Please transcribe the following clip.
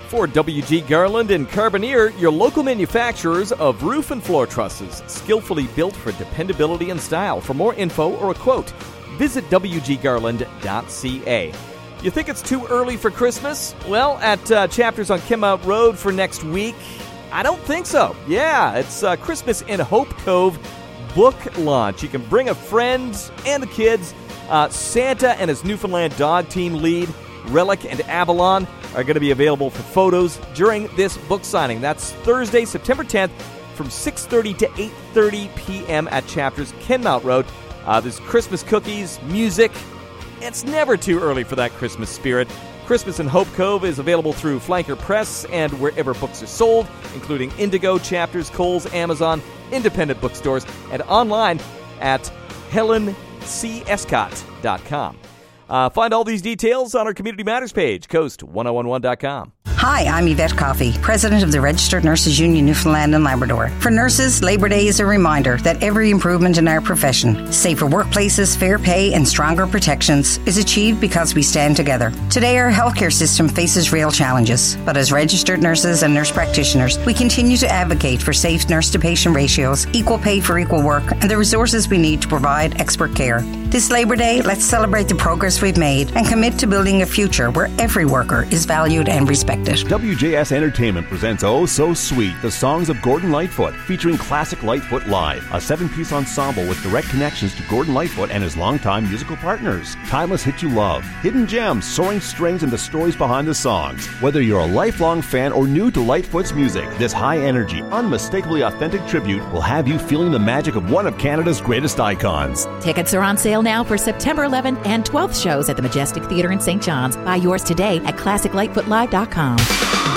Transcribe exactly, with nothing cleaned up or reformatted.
For W G Garland and Carboneer, your local manufacturers of roof and floor trusses, skillfully built for dependability and style. For more info or a quote, visit w g garland dot c a. You think it's too early for Christmas? Well, at uh, Chapters on Kenmount Road for next week, I don't think so. Yeah, it's uh, Christmas in Hope Cove book launch. You can bring a friend and the kids. Uh, Santa and his Newfoundland dog team lead, Relic and Avalon, are going to be available for photos during this book signing. That's Thursday, September tenth, from six thirty to eight thirty p.m. at Chapters, Kenmount Road. Uh, there's Christmas cookies, music. It's never too early for that Christmas spirit. Christmas in Hope Cove is available through Flanker Press and wherever books are sold, including Indigo, Chapters, Kohl's, Amazon, independent bookstores, and online at helen c escott dot com. Uh, find all these details on our Community Matters page, coast ten eleven dot com. Hi, I'm Yvette Coffey, President of the Registered Nurses Union Newfoundland and Labrador. For nurses, Labor Day is a reminder that every improvement in our profession, safer workplaces, fair pay, and stronger protections, is achieved because we stand together. Today, our healthcare system faces real challenges, but as registered nurses and nurse practitioners, we continue to advocate for safe nurse-to-patient ratios, equal pay for equal work, and the resources we need to provide expert care. This Labor Day, let's celebrate the progress we've made and commit to building a future where every worker is valued and respected. W J S Entertainment presents Oh So Sweet, the songs of Gordon Lightfoot, featuring classic Lightfoot live, a seven-piece ensemble with direct connections to Gordon Lightfoot and his longtime musical partners. Timeless hit you love, hidden gems, soaring strings, and the stories behind the songs. Whether you're a lifelong fan or new to Lightfoot's music, this high-energy, unmistakably authentic tribute will have you feeling the magic of one of Canada's greatest icons. Tickets are on sale now for September eleventh and twelfth shows at the Majestic Theatre in Saint John's. Buy yours today at classic lightfoot live dot com.